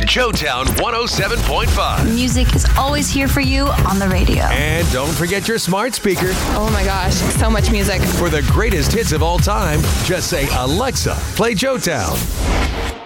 Joetown 107.5. Music is always here for you on the radio. And don't forget your smart speaker. Oh my gosh, so much music. For the greatest hits of all time, just say, Alexa, play Joetown.